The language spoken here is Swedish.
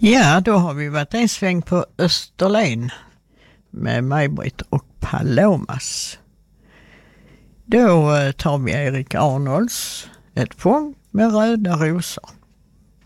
Ja, då har vi varit en sväng på Österlen med Maj-Britt och Palomas. Då tar vi Erik Arnolds Ett fång med röda rosor.